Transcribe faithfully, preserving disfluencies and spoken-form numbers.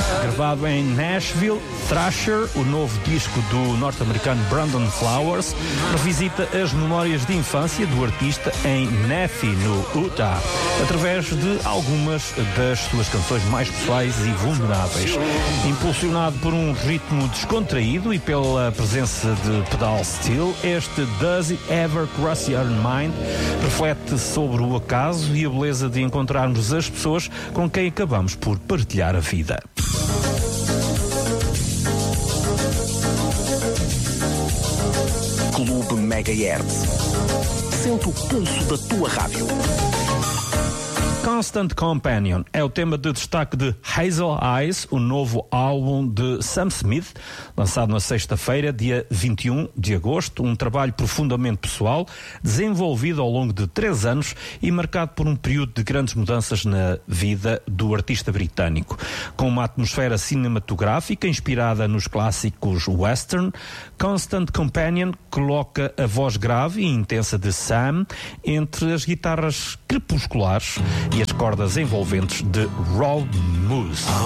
Gravado em Nashville, Thrasher, o novo disco do norte-americano Brandon Flowers, revisita as memórias de infância do artista em Nephi, no Utah, através de algumas das suas canções mais pessoais e vulneráveis. Impulsionado por um ritmo descontraído e pela presença de pedal steel, este Does It Ever Cross Your Mind reflete sobre o acaso e a beleza de encontrarmos as pessoas com quem acabamos por partilhar a vida. Clube Megahertz. Sente o pulso da tua rádio. Constant Companion é o tema de destaque de Hazel Eyes, o novo álbum de Sam Smith, lançado na sexta-feira, dia vinte e um de agosto, um trabalho profundamente pessoal, desenvolvido ao longo de três anos e marcado por um período de grandes mudanças na vida do artista britânico. Com uma atmosfera cinematográfica inspirada nos clássicos western, Constant Companion coloca a voz grave e intensa de Sam entre as guitarras crepusculares e as cordas envolventes de Rob Moose.